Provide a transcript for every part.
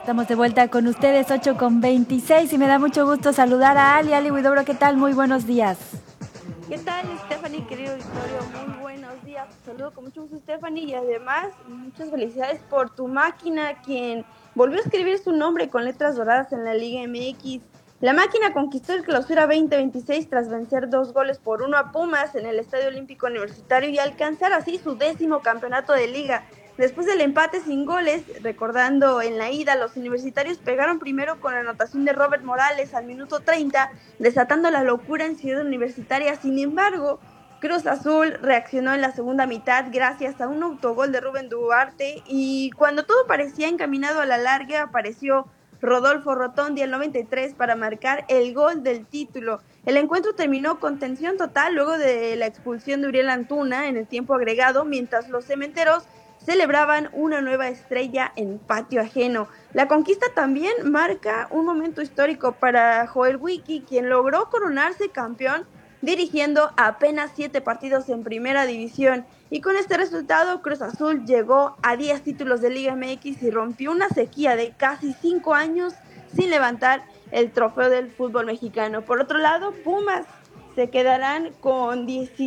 Estamos de vuelta con ustedes, 8:26, y me da mucho gusto saludar a Ali. Ali Huidobro, ¿qué tal? Muy buenos días. ¿Qué tal, Stephanie, querido Victorio? Muy buenos días. Te saludo con mucho gusto, Stephanie, y además muchas felicidades por tu máquina, quien volvió a escribir su nombre con letras doradas en la Liga MX. La máquina conquistó el Clausura 2026 tras vencer 2-1 a Pumas en el Estadio Olímpico Universitario y alcanzar así su 10º campeonato de liga. Después del empate sin goles, recordando en la ida, los universitarios pegaron primero con la anotación de Robert Morales al minuto 30, desatando la locura en Ciudad Universitaria. Sin embargo, Cruz Azul reaccionó en la segunda mitad gracias a un autogol de Rubén Duarte, y cuando todo parecía encaminado a la larga, apareció Rodolfo Rotondi al 93 para marcar el gol del título. El encuentro terminó con tensión total luego de la expulsión de Uriel Antuna en el tiempo agregado, mientras los cementeros celebraban una nueva estrella en patio ajeno. La conquista también marca un momento histórico para Joel Wiki, quien logró coronarse campeón dirigiendo apenas 7 partidos en primera división. Y con este resultado, Cruz Azul llegó a 10 títulos de Liga MX y rompió una sequía de casi 5 años sin levantar el trofeo del fútbol mexicano. Por otro lado, Pumas se quedarán con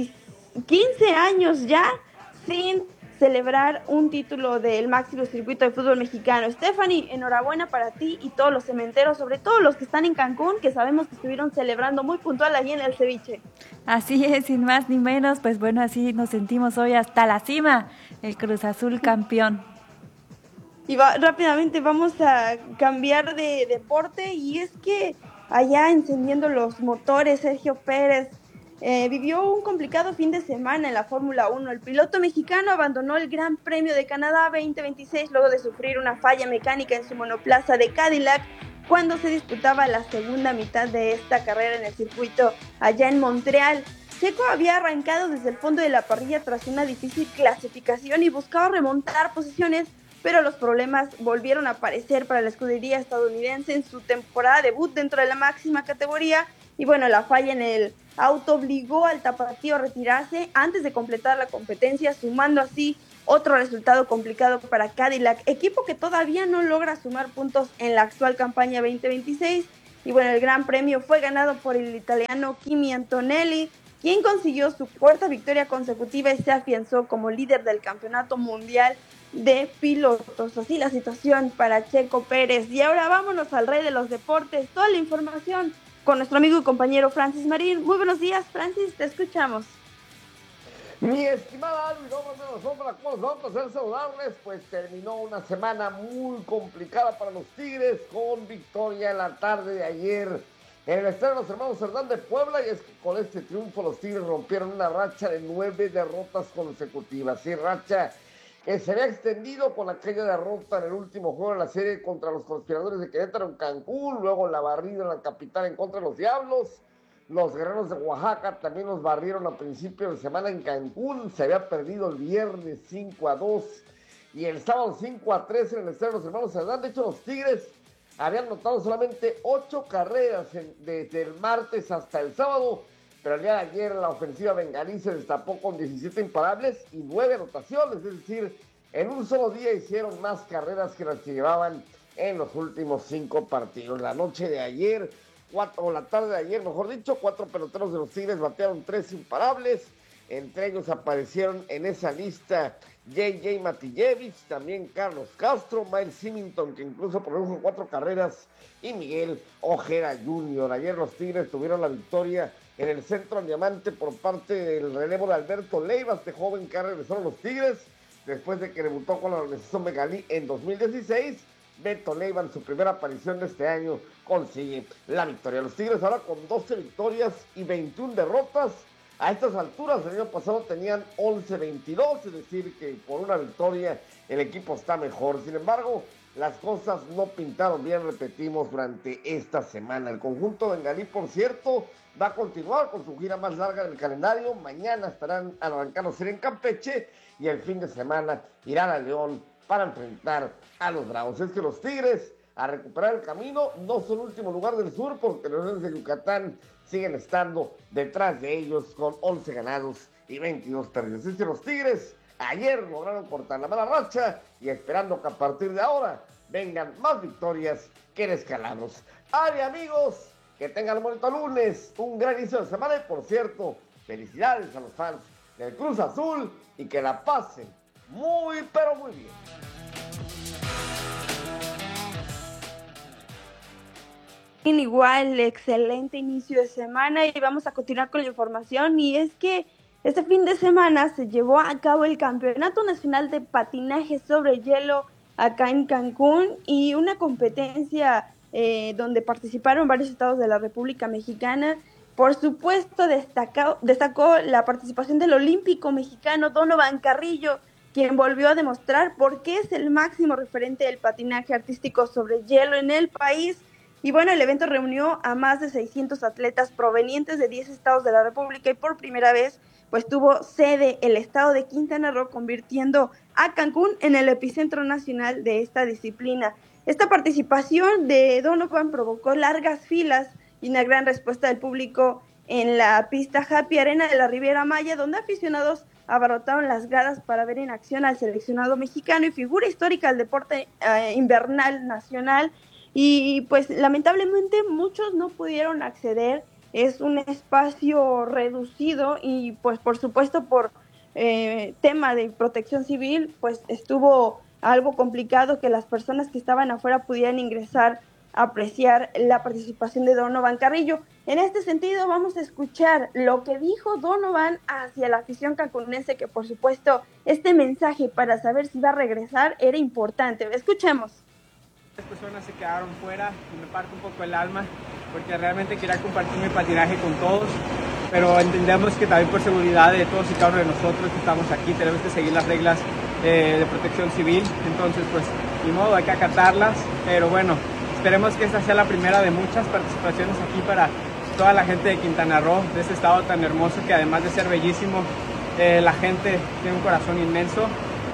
15 años ya sin celebrar un título del máximo circuito de fútbol mexicano. Stephanie, enhorabuena para ti y todos los cementeros, sobre todo los que están en Cancún, que sabemos que estuvieron celebrando muy puntual allí en el ceviche. Así es, sin más ni menos, pues bueno, así nos sentimos hoy hasta la cima, el Cruz Azul campeón. Y rápidamente vamos a cambiar de deporte, y es que allá encendiendo los motores, Sergio Pérez vivió un complicado fin de semana en la Fórmula 1. El piloto mexicano abandonó el Gran Premio de Canadá 2026 luego de sufrir una falla mecánica en su monoplaza de Cadillac cuando se disputaba la segunda mitad de esta carrera en el circuito allá en Montreal. Checo había arrancado desde el fondo de la parrilla tras una difícil clasificación y buscaba remontar posiciones, pero los problemas volvieron a aparecer para la escudería estadounidense en su temporada debut dentro de la máxima categoría. Y bueno, la falla en el auto obligó al tapatío a retirarse antes de completar la competencia, sumando así otro resultado complicado para Cadillac, equipo que todavía no logra sumar puntos en la actual campaña 2026. Y bueno, el gran premio fue ganado por el italiano Kimi Antonelli, quien consiguió su cuarta victoria consecutiva y se afianzó como líder del campeonato mundial de pilotos. Así la situación para Checo Pérez. Y ahora vámonos al rey de los deportes, toda la información con nuestro amigo y compañero Francis Marín. Muy buenos días, Francis, te escuchamos. Mi estimada Albi, ¿cómo vamos a hacer saludarles? Pues terminó una semana muy complicada para los Tigres, con victoria en la tarde de ayer en el estadio de los hermanos Cerdán de Puebla, y es que con este triunfo los Tigres rompieron una racha de 9 derrotas consecutivas, y racha que se había extendido con aquella derrota en el último juego de la serie contra los Conspiradores de Querétaro en Cancún, luego la barrida en la capital en contra de los Diablos. Los Guerreros de Oaxaca también los barrieron a principios de semana en Cancún. Se había perdido el viernes 5-2 y el sábado 5-3 en el estadio de los hermanos Cerdán. De hecho, los Tigres habían anotado solamente 8 carreras desde el martes hasta el sábado, pero el día de ayer la ofensiva bengalí se destapó con 17 imparables y 9 anotaciones, es decir, en un solo día hicieron más carreras que las que llevaban en los últimos 5 partidos. La noche de ayer, la tarde de ayer, mejor dicho, 4 peloteros de los Tigres batearon 3 imparables. Entre ellos aparecieron en esa lista J.J. Matillevich, también Carlos Castro, Miles Symington, que incluso produjo 4 carreras, y Miguel Ojeda Jr. Ayer los Tigres tuvieron la victoria en el centro al diamante por parte del relevo de Alberto Leiva, este joven que ha regresado a los Tigres después de que debutó con la organización bengalí en 2016. Beto Leiva, en su primera aparición de este año, consigue la victoria. Los Tigres ahora con 12 victorias y 21 derrotas. A estas alturas, el año pasado tenían 11-22, es decir, que por una victoria el equipo está mejor. Sin embargo, las cosas no pintaron bien, repetimos, durante esta semana. El conjunto bengalí, por cierto, va a continuar con su gira más larga del calendario. Mañana estarán arrancándose en Campeche y el fin de semana irán a León para enfrentar a los Bravos. Es que los Tigres, a recuperar el camino, no son último lugar del sur, porque los Leones de Yucatán siguen estando detrás de ellos con 11 ganados y 22 perdidos. Es que los Tigres Ayer lograron cortar la mala racha y esperando que a partir de ahora vengan más victorias que descalabros. ¡Ale, amigos! Que tengan un bonito lunes, un gran inicio de semana y, por cierto, felicidades a los fans del Cruz Azul y que la pasen muy, pero muy bien. Igual, excelente inicio de semana y vamos a continuar con la información y es que este fin de semana se llevó a cabo el Campeonato Nacional de Patinaje sobre Hielo acá en Cancún y una competencia donde participaron varios estados de la República Mexicana. Por supuesto, destacó la participación del olímpico mexicano Donovan Carrillo, quien volvió a demostrar por qué es el máximo referente del patinaje artístico sobre hielo en el país. Y bueno, el evento reunió a más de 600 atletas provenientes de 10 estados de la República y por primera vez pues tuvo sede el estado de Quintana Roo, convirtiendo a Cancún en el epicentro nacional de esta disciplina. Esta participación de Donovan provocó largas filas y una gran respuesta del público en la pista Happy Arena de la Riviera Maya, donde aficionados abarrotaron las gradas para ver en acción al seleccionado mexicano y figura histórica del deporte invernal nacional. Y pues lamentablemente muchos no pudieron acceder, es un espacio reducido y pues por supuesto por tema de protección civil pues estuvo algo complicado que las personas que estaban afuera pudieran ingresar a apreciar la participación de Donovan Carrillo. En este sentido vamos a escuchar lo que dijo Donovan hacia la afición cancunense, que por supuesto este mensaje para saber si va a regresar era importante. Escuchemos. Las personas se quedaron fuera y me parte un poco el alma porque realmente quería compartir mi patinaje con todos, pero entendemos que también por seguridad de todos y cada uno de nosotros que estamos aquí tenemos que seguir las reglas de protección civil, entonces pues ni modo, hay que acatarlas, pero bueno, esperemos que esta sea la primera de muchas participaciones aquí para toda la gente de Quintana Roo, de este estado tan hermoso que además de ser bellísimo, la gente tiene un corazón inmenso.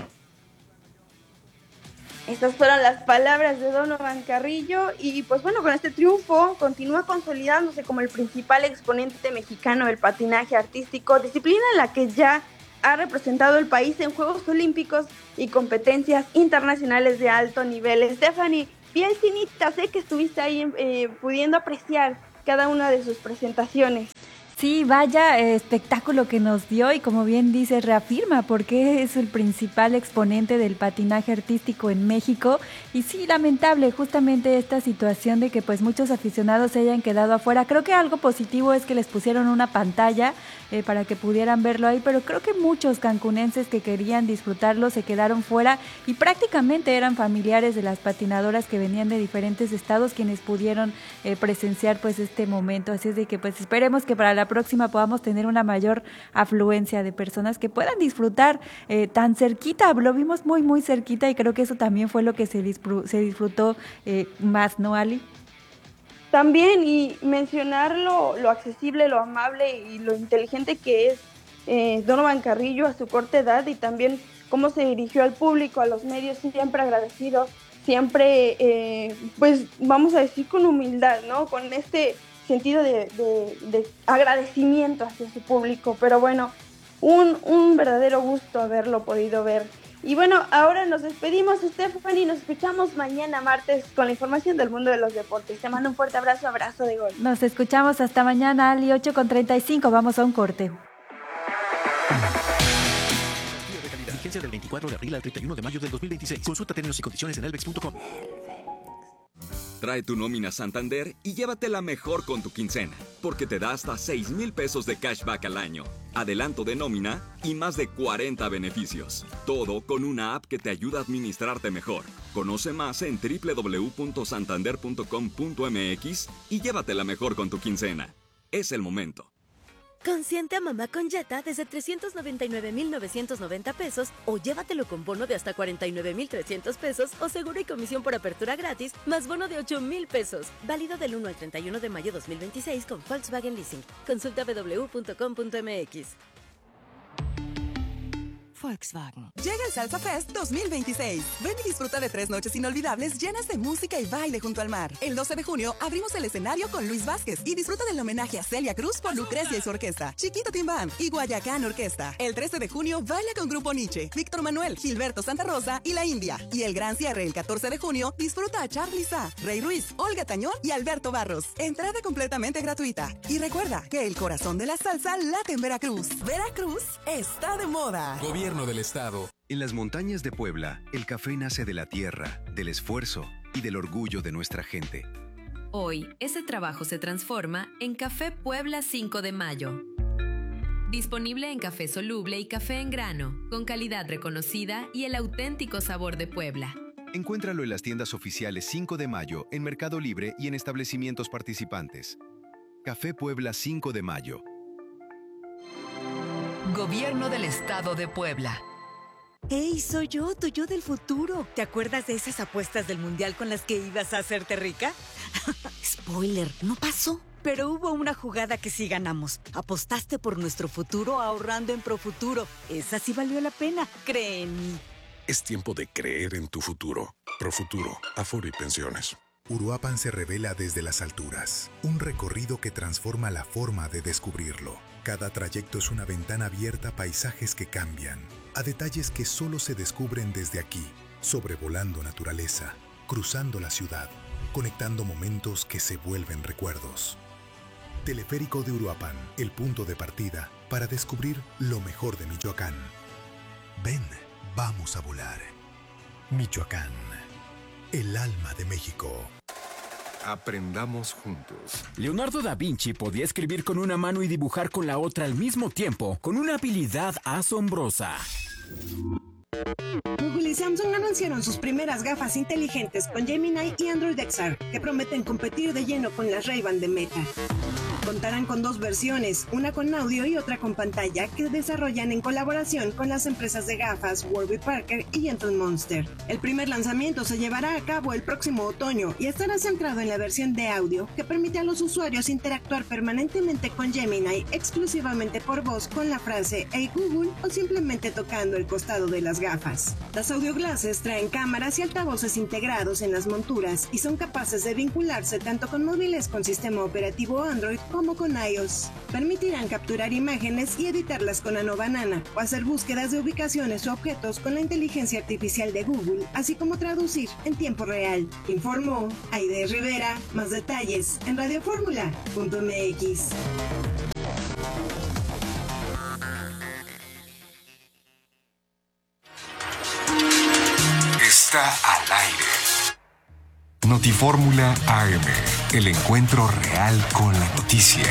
Estas fueron las palabras de Donovan Carrillo y pues bueno, con este triunfo continúa consolidándose como el principal exponente mexicano del patinaje artístico, disciplina en la que ya ha representado el país en Juegos Olímpicos y competencias internacionales de alto nivel. Stephanie, piel finita, sé que estuviste ahí pudiendo apreciar cada una de sus presentaciones. Sí, vaya espectáculo que nos dio y como bien dice, reafirma por qué es el principal exponente del patinaje artístico en México. Y sí, lamentable justamente esta situación de que pues muchos aficionados se hayan quedado afuera. Creo que algo positivo es que les pusieron una pantalla para que pudieran verlo ahí, pero creo que muchos cancunenses que querían disfrutarlo se quedaron fuera y prácticamente eran familiares de las patinadoras que venían de diferentes estados quienes pudieron presenciar pues este momento. Así es de que pues esperemos que para la próxima podamos tener una mayor afluencia de personas que puedan disfrutar tan cerquita. Lo vimos muy muy cerquita y creo que eso también fue lo que se disfrutó más, ¿no, Ali? También, y mencionar lo accesible, lo amable y lo inteligente que es Donovan Carrillo a su corta edad y también cómo se dirigió al público, a los medios, siempre agradecido, siempre, pues vamos a decir con humildad, ¿no? Con este sentido de agradecimiento hacia su público, pero bueno, un verdadero gusto haberlo podido ver. Y bueno, ahora nos despedimos, Stephanie, nos escuchamos mañana martes con la información del mundo de los deportes. Te mando un fuerte abrazo, abrazo de gol. Nos escuchamos hasta mañana, Ali, 8:35, vamos a un corte. Vigencia del 24 de abril al 31 de mayo del 2026. Consulta términos y condiciones en elbex.com. Trae tu nómina Santander y llévatela mejor con tu quincena, porque te da hasta 6,000 pesos de cashback al año, adelanto de nómina y más de 40 beneficios. Todo con una app que te ayuda a administrarte mejor. Conoce más en www.santander.com.mx y llévatela mejor con tu quincena. Es el momento. Consiente a mamá con Jetta desde 399,990 pesos o llévatelo con bono de hasta 49,300 pesos o seguro y comisión por apertura gratis más bono de 8,000 pesos. Válido del 1 al 31 de mayo 2026 con Volkswagen Leasing. Consulta www.com.mx. Volkswagen. Llega el Salsa Fest 2026. Ven y disfruta de 3 noches inolvidables llenas de música y baile junto al mar. El 12 de junio abrimos el escenario con Luis Vázquez y disfruta del homenaje a Celia Cruz por Lucrecia y su orquesta, Chiquito Tim Band y Guayacán Orquesta. El 13 de junio baila con Grupo Nietzsche, Víctor Manuel, Gilberto Santa Rosa y La India. Y el gran cierre el 14 de junio disfruta a Charly Sa, Rey Ruiz, Olga Tañón y Alberto Barros. Entrada completamente gratuita. Y recuerda que el corazón de la salsa late en Veracruz. Veracruz está de moda. Gobierno del Estado. En las montañas de Puebla, el café nace de la tierra, del esfuerzo y del orgullo de nuestra gente. Hoy, ese trabajo se transforma en Café Puebla 5 de Mayo. Disponible en café soluble y café en grano, con calidad reconocida y el auténtico sabor de Puebla. Encuéntralo en las tiendas oficiales 5 de Mayo, en Mercado Libre y en establecimientos participantes. Café Puebla 5 de Mayo. Gobierno del Estado de Puebla. ¡Hey, soy yo, tu yo del futuro! ¿Te acuerdas de esas apuestas del Mundial con las que ibas a hacerte rica? Spoiler, no pasó. Pero hubo una jugada que sí ganamos. Apostaste por nuestro futuro ahorrando en Profuturo. Esa sí valió la pena, cree en mí. Es tiempo de creer en tu futuro. Profuturo, Afore y Pensiones. Uruapan se revela desde las alturas. Un recorrido que transforma la forma de descubrirlo. Cada trayecto es una ventana abierta a paisajes que cambian, a detalles que solo se descubren desde aquí, sobrevolando naturaleza, cruzando la ciudad, conectando momentos que se vuelven recuerdos. Teleférico de Uruapan, el punto de partida para descubrir lo mejor de Michoacán. Ven, vamos a volar. Michoacán, el alma de México. Aprendamos juntos. Leonardo da Vinci podía escribir con una mano y dibujar con la otra al mismo tiempo, con una habilidad asombrosa. Google y Samsung anunciaron sus primeras gafas inteligentes con Gemini y Android XR, que prometen competir de lleno con las Ray-Ban de Meta. Contarán con 2 versiones, una con audio y otra con pantalla, que desarrollan en colaboración con las empresas de gafas Warby Parker y Gentle Monster. El primer lanzamiento se llevará a cabo el próximo otoño y estará centrado en la versión de audio, que permite a los usuarios interactuar permanentemente con Gemini exclusivamente por voz con la frase "Hey Google" o simplemente tocando el costado de las gafas. Las audio glasses traen cámaras y altavoces integrados en las monturas y son capaces de vincularse tanto con móviles con sistema operativo Android como con iOS. Permitirán capturar imágenes y editarlas con Nano Banana o hacer búsquedas de ubicaciones o objetos con la inteligencia artificial de Google, así como traducir en tiempo real. Informó Aide Rivera. Más detalles en radioformula.mx. Está al aire. Notifórmula AM, el encuentro real con la noticia.